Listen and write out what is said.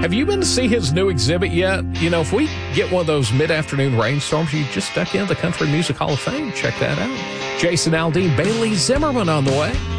Have you been to see his new exhibit yet? You know, if we get one of those mid-afternoon rainstorms, you just stuck in the Country Music Hall of Fame. Check that out. Jason Aldean, Bailey Zimmerman on the way.